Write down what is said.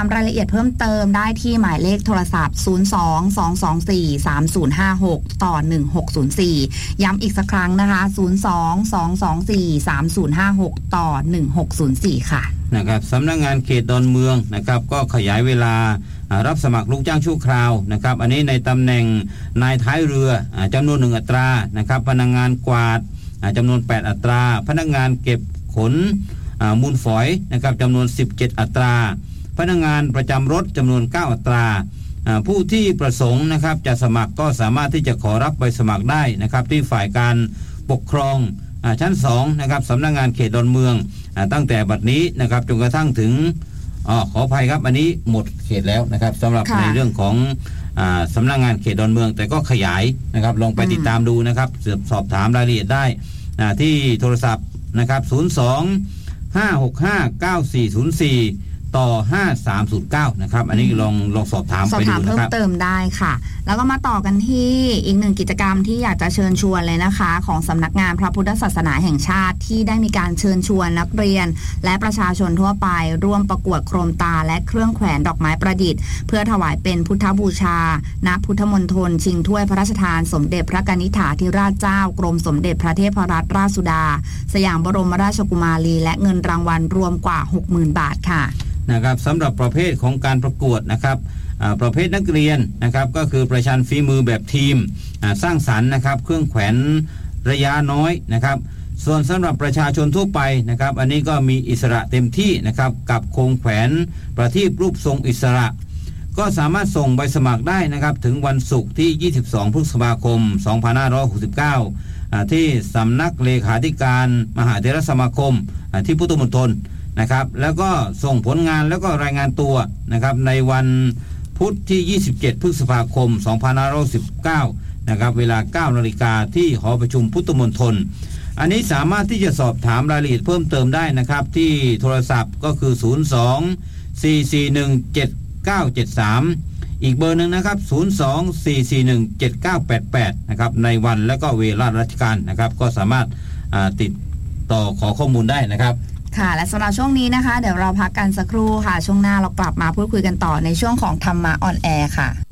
ามรายละเอียดเพิ่มเติมได้ที่หมายเลขโทรศัพท์02-224-3056ต่อ1604ย้ำอีกสักครั้งนะคะ02-224-3056ต่อ1604ค่ะนะครับสำนักงานเขตดอนเมืองนะครับก็ขยายเวลารับสมัครลูกจ้างชั่วคราวนะครับอันนี้ในตำแหน่งนายท้ายเรือจำนวน1อัตรานะครับพนักงานกวาดจำนวน8อัตราพนักงานเก็บขนมูลฝอยนะครับจำนวน17อัตราพนักงานประจำรถจำนวน9อัตราผู้ที่ประสงค์นะครับจะสมัครก็สามารถที่จะขอรับใบสมัครได้นะครับที่ฝ่ายการปกครองชั้น2นะครับสำนักงานเขตดอนเมืองตั้งแต่บัดนี้นะครับจนกระทั่งถึงขออภัยครับอันนี้หมดเขตแล้วนะครับสำหรับในเรื่องของสำนักงานเขตดอนเมืองแต่ก็ขยายนะครับลองไปติดตามดูนะครับสอบถามรายละเอียดได้ที่โทรศัพท์นะครับ02-565-9404ต่อ5309นะครับอันนี้ลองสอบถามไปดูนะครับสอบถามเพิ่มเติมได้ค่ะแล้วก็มาต่อกันที่อีกหนึ่งกิจกรรมที่อยากจะเชิญชวนเลยนะคะของสำนักงานพระพุทธศาสนาแห่งชาติที่ได้มีการเชิญชวนนักเรียนและประชาชนทั่วไปร่วมประกวดโคมตาและเครื่องแขวนดอกไม้ประดิษฐ์เพื่อถวายเป็นพุทธบูชาณพุทธมณฑลชิงถ้วยพระราชทานสมเด็จพระกนิษฐาธิราชเจ้ากรมสมเด็จพระเทพรัตนราชสุดาสยามบรมราชกุมารีและเงินรางวัลรวมกว่า 60,000 บาทค่ะนะครับสำหรับประเภทของการประกวดนะครับประเภทนักเรียนนะครับก็คือประชันฝีมือแบบทีมสร้างสรรค์นะครับเครื่องแขวนระยะน้อยนะครับส่วนสำหรับประชาชนทั่วไปนะครับอันนี้ก็มีอิสระเต็มที่นะครับกับโคมแขวนประทีปรูปทรงอิสระก็สามารถส่งใบสมัครได้นะครับถึงวันศุกร์ที่22พฤษภาคม2569ที่สำนักเลขาธิการมหาเถรสมาคมที่พุทธมณฑลนะครับแล้วก็ส่งผลงานแล้วก็รายงานตัวนะครับในวันพุธที่27พฤษภาคม2519นะครับเวลา 9 นาฬิกาที่หอประชุมพุทธมณฑลอันนี้สามารถที่จะสอบถามรายละเอียดเพิ่มเติมได้นะครับที่โทรศัพท์ก็คือ02-441-7973อีกเบอร์หนึ่งนะครับ02-441-7988นะครับในวันและก็เวลาราชการนะครับก็สามารถติดต่อขอข้อมูลได้นะครับค่ะและสำหรับช่วงนี้นะคะเดี๋ยวเราพักกันสักครู่ค่ะช่วงหน้าเรากลับมาพูดคุยกันต่อในช่วงของธรรมะออนแอร์ค่ะ